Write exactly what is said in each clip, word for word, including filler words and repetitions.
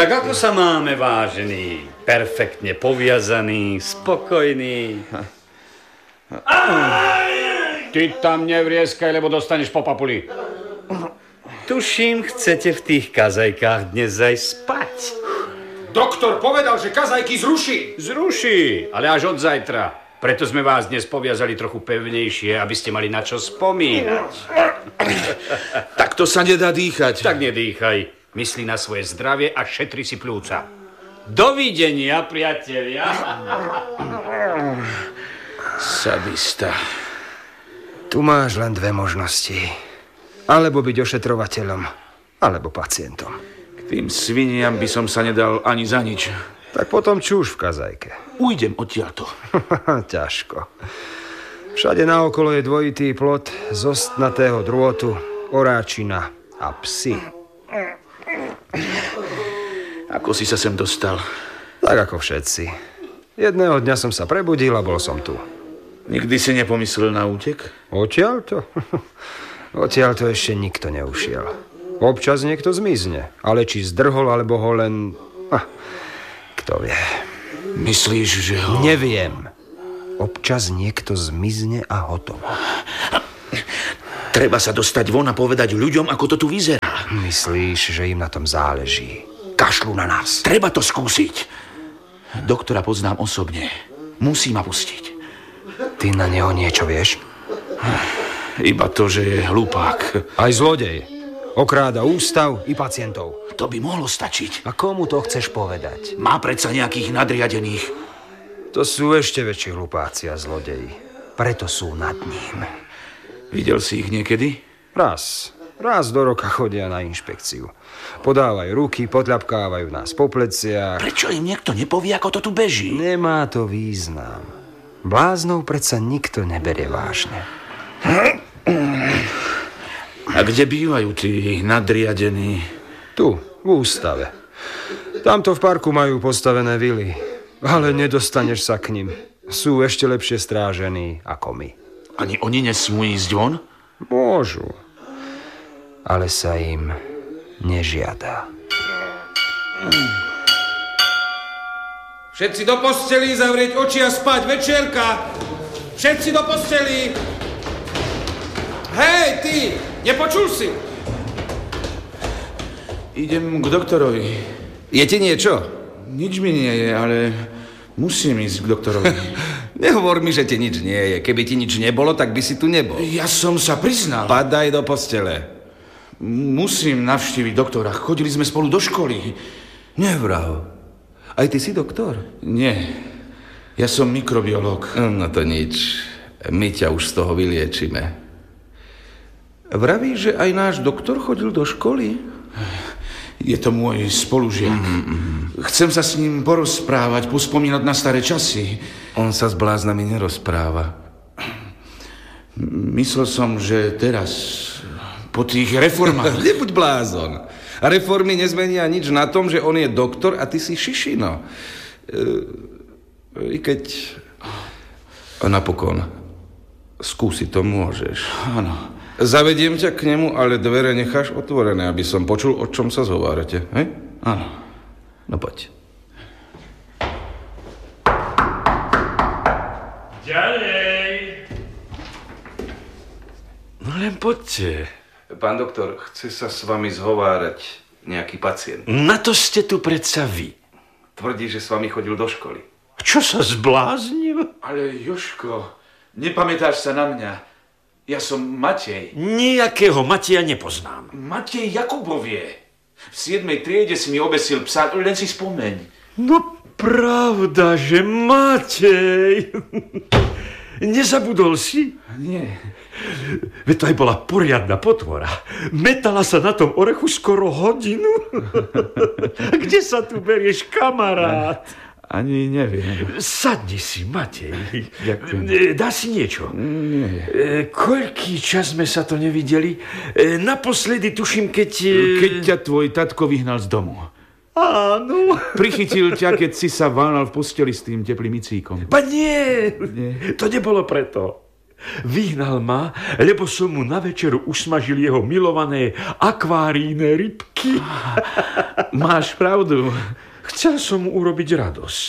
Tak ako sa máme, vážený? Perfektne poviazaný, spokojný. Ty tam nevrieskaj, lebo dostaneš po papuli. Tuším, chcete v tých kazajkách dnes aj spať. Doktor povedal, že kazajky zruší. Zruší, ale až od zajtra. Preto sme vás dnes poviazali trochu pevnejšie, aby ste mali na čo spomínať. Tak to sa nedá dýchať. Tak nedýchaj. Myslí na svoje zdravie a šetri si pľúca. Dovidenia, priatelia. Sadista. Tu máš len dve možnosti. Alebo byť ošetrovateľom, alebo pacientom. K tým sviniam by som sa nedal ani za nič. Tak potom čuž v kazajke. Ujdem odtiaľto. Ťažko. Všade naokolo je dvojitý plot z ostnatého drôtu, oráčina a psi. Ako si sa sem dostal? Tak ako všetci. Jedného dňa som sa prebudil a bol som tu. Nikdy si nepomyslel na útek? Odtiaľto? Odtiaľto ešte nikto neušiel. Občas niekto zmizne, ale či zdrhol, alebo ho len... Ah, kto vie. Myslíš, že ho... Neviem. Občas niekto zmizne a hotovo. Treba sa dostať von a povedať ľuďom, ako to tu vyzerá. Myslíš, že im na tom záleží? Kašľú na nás. Treba to skúsiť. Doktora poznám osobne. Musí ma pustiť. Ty na neho niečo vieš? Iba to, že je hlupák. Aj zlodej. Okráda ústav i pacientov. To by mohlo stačiť. A komu to chceš povedať? Má predsa nejakých nadriadených. To sú ešte väčší hlupáci a zlodeji. Preto sú nad ním. Videl si ich niekedy? Raz. Raz do roka chodia na inšpekciu. Podávajú ruky, podľapkávajú nás po pleciach. Prečo im niekto nepovie, ako to tu beží? Nemá to význam. Bláznov predsa nikto neberie vážne. A kde bývajú tí nadriadení? Tu, v ústave. Tamto v parku majú postavené vily. Ale nedostaneš sa k nim. Sú ešte lepšie strážení ako my. Ani oni nesmú ísť von? Môžu. Ale sa im nežiada. Všetci do posteli, zavrieť oči a spať. Večierka! Všetci do posteli! Hej, ty! Nepočul si? Idem k doktorovi. Je ti niečo? Nič mi nie je, ale musím ísť k doktorovi. Nehovor mi, že ti nič nie je. Keby ti nič nebolo, tak by si tu nebol. Ja som sa priznal. Padaj do postele. Musím navštíviť doktora. Chodili sme spolu do školy. Nevrav. Aj ty si doktor? Nie. Ja som mikrobiológ. No to nič. My ťa už z toho vyliečime. Vravíš, že aj náš doktor chodil do školy? Je to môj spolužiak. Mm-hmm. Chcem sa s ním porozprávať, pospomínať na staré časy. On sa s bláznami nerozpráva. Myslel som, že teraz, po tých reformách... Nebuď blázon. A reformy nezmenia nič na tom, že on je doktor a ty si šišino. I keď... A napokon, skúsiť to môžeš. Áno. Zavediem ťa k nemu, ale dvere necháš otvorené, aby som počul, o čom sa zhovárate. Hej? Áno. No poď. Ďalej. No len poďte. Pán doktor, chce sa s vami zhovárať nejaký pacient. Na to ste tu predsa vy. Tvrdí, že s vami chodil do školy. Čo sa zbláznil? Ale Jožko, nepamätáš sa na mňa? Ja som Matej. Nijakého Mateja nepoznám. Matej Jakubovie. V siedmej triede si mi obesil psa, len si spomeň. No pravda, že Matej. Nezabudol si? Nie. Veď to aj bola poriadna potvora. Metala sa na tom orechu skoro hodinu. Kde sa tu berieš, kamarát? Ani neviem. Sadni si, Matej. Ďakujem. Dá si niečo? Nie. Koľký čas sme sa to nevideli? Naposledy tuším, keď... Keď ťa tvoj tatko vyhnal z domu. Áno. Prichytil ťa, keď si sa válal v posteli s tým teplým micíkom. Ba nie. Nie. To nebolo preto. Vyhnal ma, lebo som mu na večeru usmažil jeho milované akvárijné rybky. Máš pravdu. Chcel som mu urobiť radosť.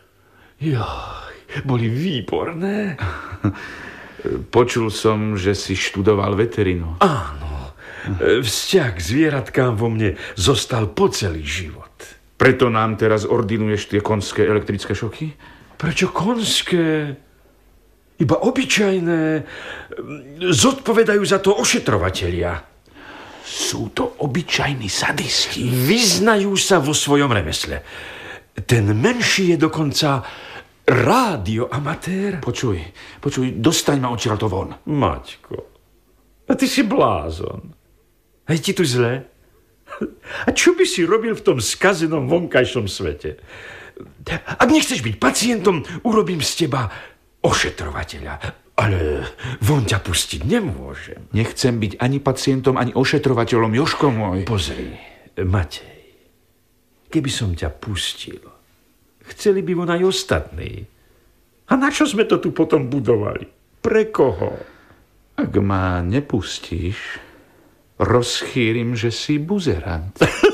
Joj, boli výborné. Počul som, že si študoval veterinu. Áno, vzťah k zvieratkám vo mne zostal po celý život. Preto nám teraz ordinuješ tie konské elektrické šoky? Prečo konské? Iba obyčajné. Zodpovedajú za to ošetrovatelia. Sú to obyčajní sadisti. Vyznajú sa vo svojom remesle. Ten menší je dokonca rádioamatér. Počuj, počuj, dostaň ma odtiaľto von. Maťko, a ty si blázon. Hej ti tu zle? A čo by si robil v tom skazenom vonkajšom svete? Ak nechceš byť pacientom, urobím z teba ošetrovateľa. Ale von ťa pustiť nemôžem. Nechcem byť ani pacientom, ani ošetrovateľom, Jožko môj. Pozri, Matej, keby som ťa pustil, chceli by von aj ostatní. A na čo sme to tu potom budovali? Pre koho? Ak ma nepustíš, rozchýrim, že si buzerant.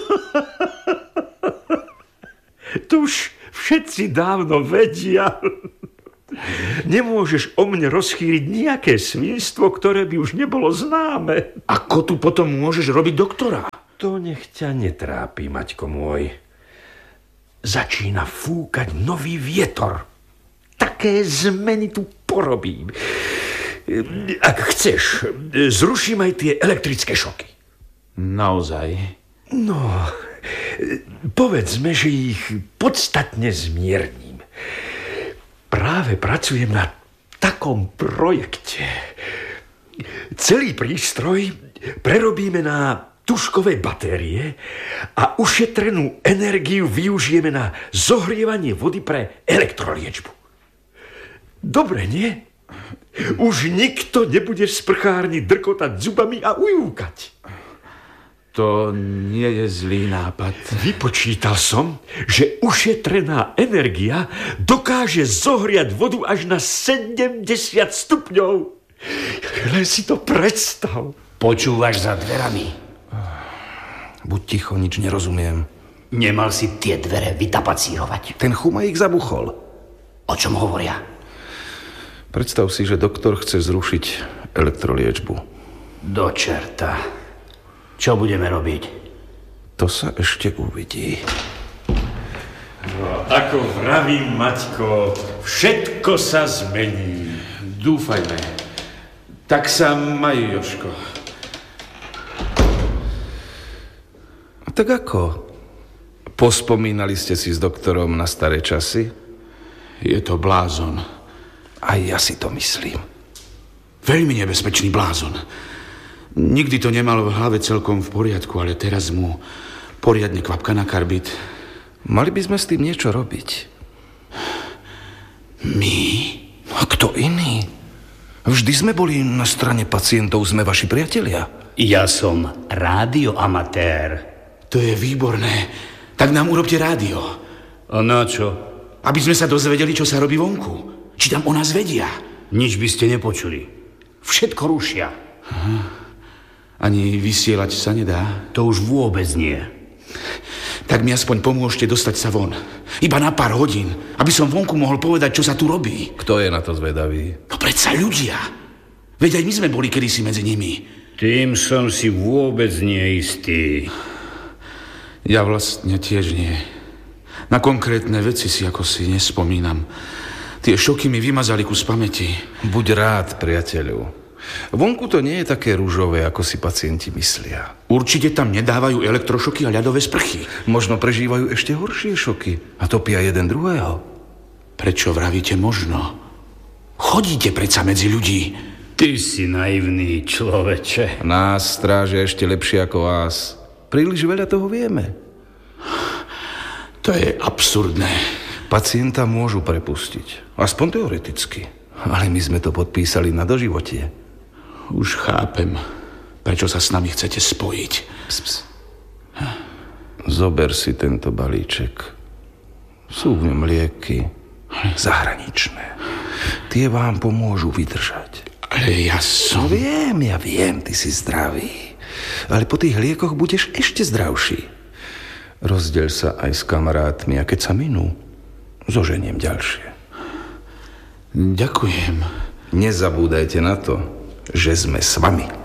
To už všetci dávno vedia. Nemôžeš o mne rozchýriť nejaké svinstvo, ktoré by už nebolo známe. Ako tu potom môžeš robiť doktora? To nech ťa netrápi, Maťko môj. Začína fúkať nový vietor. Také zmeny tu porobím. Ak chceš, zruším aj tie elektrické šoky. Naozaj? No, povedzme, že ich podstatne zmierním. Práve pracujem na takom projekte. Celý prístroj prerobíme na tužkové batérie a ušetrenú energiu využijeme na zohrievanie vody pre elektroliečbu. Dobre, nie? Už nikto nebude v sprchárni drkotať zubami a ujúkať. To nie je zlý nápad. Vypočítal som, že ušetrená energia dokáže zohriať vodu až na sedemdesiat stupňov. Len si to predstav. Počúvaš za dverami. Buď ticho, nič nerozumiem. Nemal si tie dvere vytapacírovať. Ten chumaj ich zabuchol. O čom hovoria? Predstav si, že doktor chce zrušiť elektroliečbu. Do čerta. Čo budeme robiť? To sa ešte uvidí. No, ako vravím, Maťko, všetko sa zmení. Dúfajme. Tak sa maj, Jožko. A tak ako? Pospomínali ste si s doktorom na staré časy? Je to blázon. Aj ja si to myslím. Veľmi nebezpečný blázon. Nikdy to nemal v hlave celkom v poriadku, ale teraz mu poriadne kvapka na karbid. Mali by sme s tým niečo robiť. My? A kto iný? Vždy sme boli na strane pacientov, sme vaši priatelia. Ja som rádioamatér. To je výborné. Tak nám urobte rádio. A na čo? Aby sme sa dozvedeli, čo sa robí vonku. Či tam o nás vedia. Nič by ste nepočuli. Všetko rušia. Aha. Ani vysielať sa nedá? To už vôbec nie. Tak mi aspoň pomôžte dostať sa von. Iba na pár hodín, aby som vonku mohol povedať, čo sa tu robí. Kto je na to zvedavý? No predsa ľudia. Veď aj my sme boli kedysi medzi nimi. Tým som si vôbec neistý. Ja vlastne tiež nie. Na konkrétne veci si ako si nespomínam. Tie šoky mi vymazali kus pamäti. Buď rád, priateľu. Vonku to nie je také ružové, ako si pacienti myslia. Určite tam nedávajú elektrošoky a ľadové sprchy. Možno prežívajú ešte horšie šoky a topia jeden druhého. Prečo vravíte možno? Chodíte predsa medzi ľudí. Ty si naivný človeče. Nás strážia ešte lepšie ako vás. Príliš veľa toho vieme. To je absurdné. Pacienta môžu prepustiť. Aspoň teoreticky. Ale my sme to podpísali na doživotie. Už chápem, prečo sa s nami chcete spojiť. Ps, ps. Zober si tento balíček. Sú v ňom lieky zahraničné. Tie vám pomôžu vydržať. A Ale ja som... No viem, ja viem, ty si zdravý. Ale po tých liekoch budeš ešte zdravší. Rozdeľ sa aj s kamarátmi a keď sa minú, zoženiem ďalšie. Ďakujem. Nezabúdajte na to, že sme s vami.